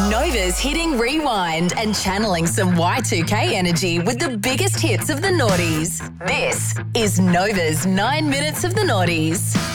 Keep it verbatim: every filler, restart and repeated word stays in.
Nova's hitting rewind and channeling some Y two K energy with the biggest hits of the noughties. This is Nova's nine minutes of the noughties.